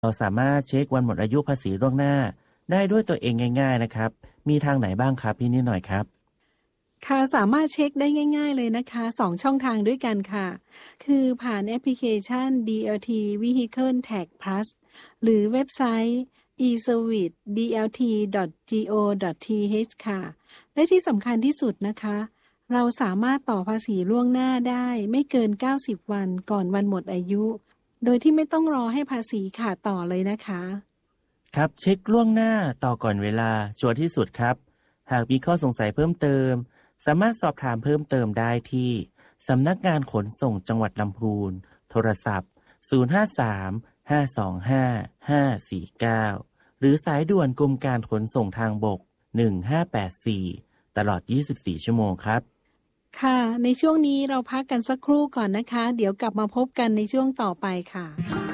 เราสามารถเช็ควันหมดอายุภาษีล่วงหน้าได้ด้วยตัวเองง่ายๆนะครับมีทางไหนบ้างครับพี่นิดหน่อยครับค่ะสามารถเช็คได้ง่ายๆเลยนะคะ2ช่องทางด้วยกันค่ะคือผ่านแอปพลิเคชัน DLT Vehicle Tag Plus หรือเว็บไซต์ eservice.dlt.go.th ค่ะและที่สำคัญที่สุดนะคะเราสามารถต่อภาษีล่วงหน้าได้ไม่เกิน90วันก่อนวันหมดอายุโดยที่ไม่ต้องรอให้ภาษีขาดต่อเลยนะคะครับเช็คล่วงหน้าต่อก่อนเวลาชัวร์ที่สุดครับหากมีข้อสงสัยเพิ่มเติมสามารถสอบถามเพิ่มเติมได้ที่สำนักงานขนส่งจังหวัดลำพูนโทรศัพท์053-525-549หรือสายด่วนกรมการขนส่งทางบก1584ตลอด24ชั่วโมงครับค่ะในช่วงนี้เราพักกันสักครู่ก่อนนะคะเดี๋ยวกลับมาพบกันในช่วงต่อไปค่ะ